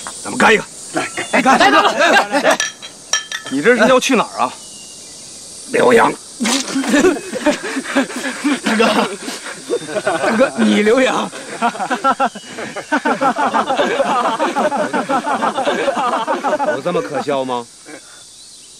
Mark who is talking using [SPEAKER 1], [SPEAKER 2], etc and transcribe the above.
[SPEAKER 1] 咱们干一个！
[SPEAKER 2] 来，干！
[SPEAKER 1] 来！你这是要去哪儿啊？浏阳。
[SPEAKER 2] 大哥，你浏阳？
[SPEAKER 1] 有这么可笑吗？